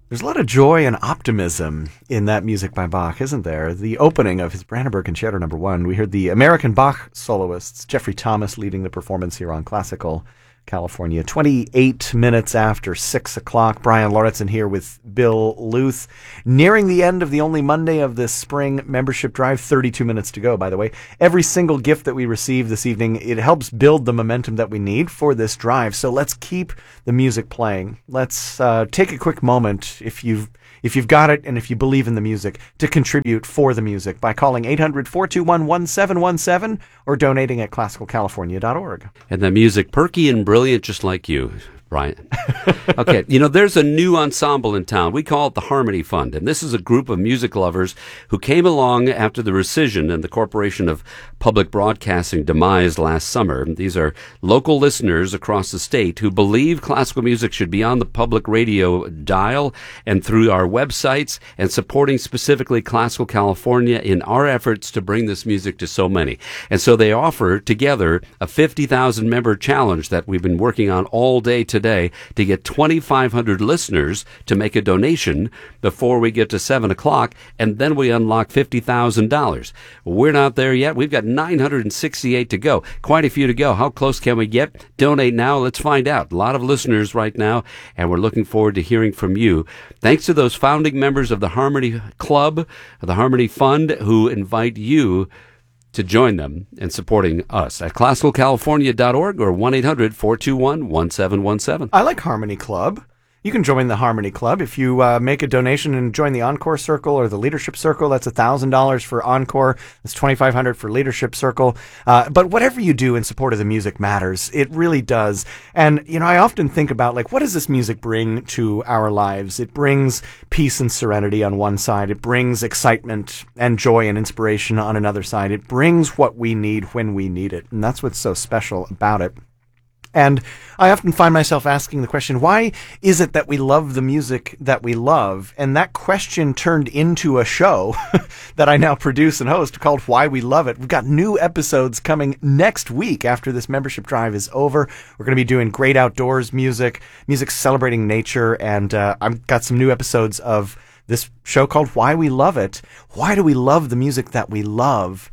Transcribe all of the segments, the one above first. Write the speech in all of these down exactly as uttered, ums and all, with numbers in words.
There's a lot of joy and optimism in that music by Bach, isn't there? The opening of his Brandenburg Concerto number one, we heard the American Bach soloists, Jeffrey Thomas, leading the performance here on Classical California. twenty-eight minutes after six o'clock. Brian Lauritsen here with Bill Luth. Nearing the end of the only Monday of this spring membership drive. thirty-two minutes to go, by the way. Every single gift that we receive this evening, it helps build the momentum that we need for this drive. So let's keep the music playing. Let's uh, take a quick moment, if you've If you've got it and if you believe in the music, to contribute for the music by calling eight hundred, four two one, one seven one seven or donating at classical california dot org. And the music perky and brilliant just like you, Brian. Okay, you know, there's a new ensemble in town. We call it the Harmony Fund, and this is a group of music lovers who came along after the rescission and the Corporation of Public Broadcasting demise last summer. These are local listeners across the state who believe classical music should be on the public radio dial and through our websites, and supporting specifically Classical California in our efforts to bring this music to so many. And so they offer together a fifty thousand member challenge that we've been working on all day today to get twenty-five hundred listeners to make a donation before we get to seven o'clock, and then we unlock fifty thousand dollars. We're not there yet. We've got nine hundred sixty-eight to go. Quite a few to go. How close can we get? Donate now. Let's find out. A lot of listeners right now, and we're looking forward to hearing from you. Thanks to those founding members of the Harmony Club, the Harmony Fund, who invite you to join them in supporting us at classical california dot org or one eight hundred, four two one, one seven one seven. I like Harmony Club. You can join the Harmony Club. If you uh, make a donation and join the Encore Circle or the Leadership Circle, that's one thousand dollars for Encore. That's twenty-five hundred dollars for Leadership Circle. Uh, but whatever you do in support of the music matters. It really does. And, you know, I often think about, like, what does this music bring to our lives? It brings peace and serenity on one side. It brings excitement and joy and inspiration on another side. It brings what we need when we need it. And that's what's so special about it. And I often find myself asking the question, why is it that we love the music that we love? And that question turned into a show that I now produce and host called Why We Love It. We've got new episodes coming next week after this membership drive is over. We're going to be doing great outdoors music, music celebrating nature, and uh, I've got some new episodes of this show called Why We Love It. Why do we love the music that we love?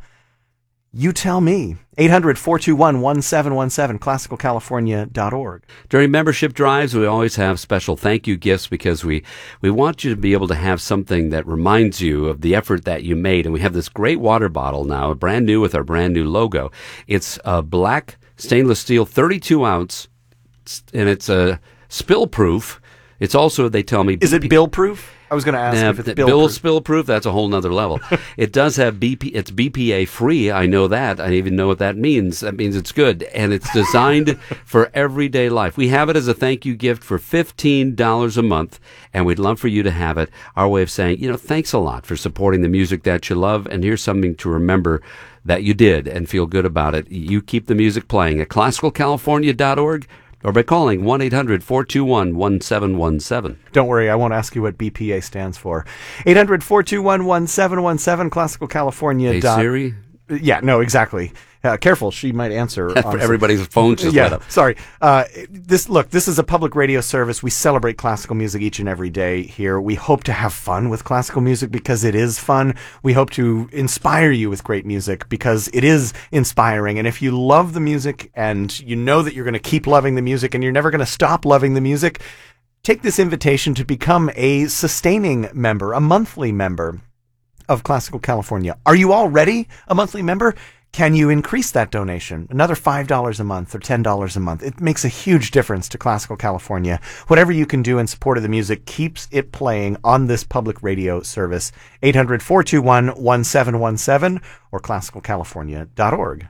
You tell me. eight hundred, four two one, one seven one seven, classical california dot org. During membership drives, we always have special thank you gifts because we, we want you to be able to have something that reminds you of the effort that you made. And we have this great water bottle now, brand new with our brand new logo. It's a black stainless steel thirty-two ounce, and it's a spill proof. It's also, they tell me... Is it bill proof? I was going to ask uh, if it's bill, bill bill proof. spill proof. That's a whole nother level. It does have B P. It's B P A free. I know that. I even know what that means. That means it's good, and it's designed for everyday life. We have it as a thank you gift for fifteen dollars a month, and we'd love for you to have it. Our way of saying, you know, thanks a lot for supporting the music that you love, and here's something to remember that you did and feel good about it. You keep the music playing at classical california dot org. Or by calling one eight hundred, four two one, one seven one seven. Don't worry, I won't ask you what B P A stands for. eight hundred, four two one, one seven one seven, classical california. Hey, Siri? Yeah, no, exactly. Uh, careful, she might answer. Everybody's phones just yeah, lit up. Sorry. Uh, this look, this is a public radio service. We celebrate classical music each and every day here. We hope to have fun with classical music because it is fun. We hope to inspire you with great music because it is inspiring. And if you love the music and you know that you're going to keep loving the music and you're never going to stop loving the music, take this invitation to become a sustaining member, a monthly member of Classical California. Are you already a monthly member? Can you increase that donation? Another five dollars a month or ten dollars a month. It makes a huge difference to Classical California. Whatever you can do in support of the music keeps it playing on this public radio service. eight hundred, four two one, one seven one seven or classical california dot org.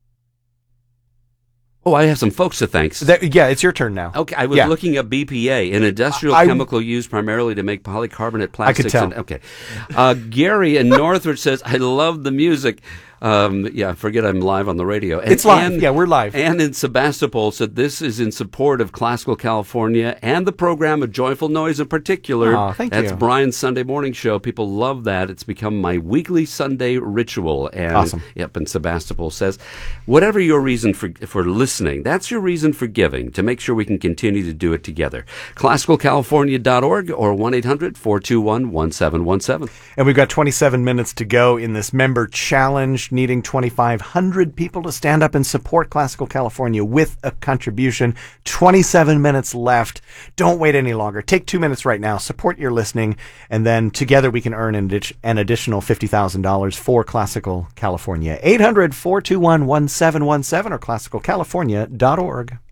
Oh, I have some folks to thank. That, yeah, it's your turn now. Okay, I was yeah. looking at B P A, an industrial I, chemical used primarily to make polycarbonate plastics. I could tell. And, okay. Uh, Gary in Northridge says, I love the music. Um, yeah, I forget I'm live on the radio. And, It's live. Ann- Yeah, we're live. Ann in Sebastopol said this is in support of Classical California and the program of Joyful Noise in particular. Aw, thank That's you. Brian's Sunday morning show. People love that. It's become my weekly Sunday ritual. And, Awesome. Yep, and Sebastopol says, whatever your reason for, for listening, that's your reason for giving, to make sure we can continue to do it together. classical california dot org or one eight hundred four two one one seven one seven. And we've got twenty-seven minutes to go in this member challenge, needing twenty-five hundred people to stand up and support Classical California with a contribution. twenty-seven minutes left. Don't wait any longer. Take two minutes right now. Support your listening, and then together we can earn an, addi- an additional fifty thousand dollars for Classical California. eight hundred four two one one seven one seven or classical california dot org.